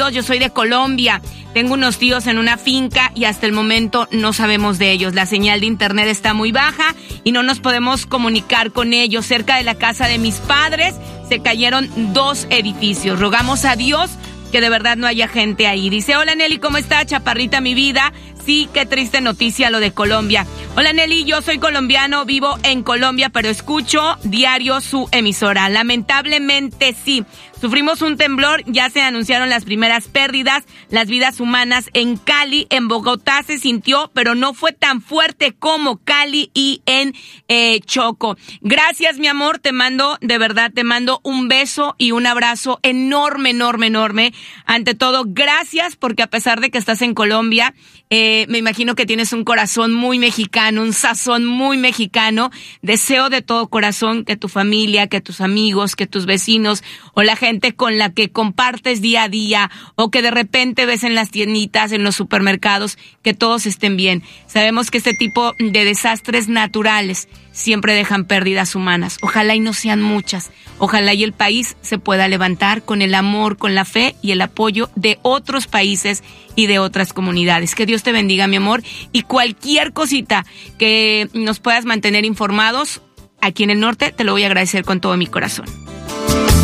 tíos, yo soy de Colombia. Tengo unos tíos en una finca y hasta el momento no sabemos de ellos. La señal de internet está muy baja y no nos podemos comunicar con ellos. Cerca de la casa de mis padres se cayeron 2 edificios. Rogamos a Dios que de verdad no haya gente ahí. Dice, hola Nelly, ¿cómo está? Chaparrita mi vida. Sí, qué triste noticia lo de Colombia. Hola Nelly, yo soy colombiano, vivo en Colombia, pero escucho diario su emisora. Lamentablemente sí, sufrimos un temblor, ya se anunciaron las primeras pérdidas, las vidas humanas en Cali, en Bogotá se sintió, pero no fue tan fuerte como Cali y en Choco. Gracias mi amor, te mando un beso y un abrazo enorme, enorme, enorme. Ante todo, gracias porque a pesar de que estás en Colombia, me imagino que tienes un corazón muy mexicano, un sazón muy mexicano. Deseo de todo corazón que tu familia, que tus amigos, que tus vecinos o la gente con la que compartes día a día o que de repente ves en las tienditas, en los supermercados, que todos estén bien. Sabemos que este tipo de desastres naturales siempre dejan pérdidas humanas. Ojalá y no sean muchas. Ojalá y el país se pueda levantar con el amor, con la fe y el apoyo de otros países y de otras comunidades. Que Dios te bendiga, mi amor. Y cualquier cosita que nos puedas mantener informados aquí en el norte, te lo voy a agradecer con todo mi corazón.